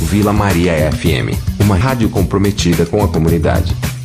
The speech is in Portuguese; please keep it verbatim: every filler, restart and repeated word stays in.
Vila Maria F M, uma rádio comprometida com a comunidade.